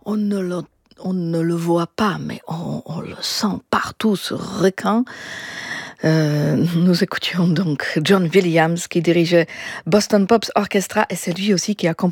On ne le, on ne le voit pas, mais on le sent partout, ce requin. Nous écoutions donc John Williams qui dirigeait Boston Pops Orchestra et c'est lui aussi qui a composé